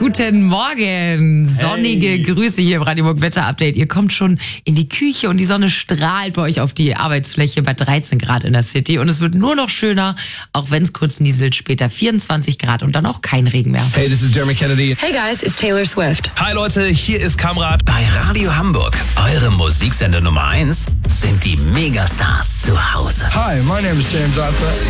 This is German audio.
Guten Morgen. Sonnige Grüße hier im Radio Burg Wetter Update. Ihr kommt schon in die Küche und die Sonne strahlt bei euch auf die Arbeitsfläche bei 13 Grad in der City. Und es wird nur noch schöner, auch wenn es kurz nieselt, später 24 Grad und dann auch kein Regen mehr. Hey, this is Jeremy Kennedy. Hey guys, it's Taylor Swift. Hi Leute, hier ist Kamrat. Bei Radio Hamburg, eure Musiksender Nummer 1, sind die Megastars zu Hause. Hi, my name is James Arthur.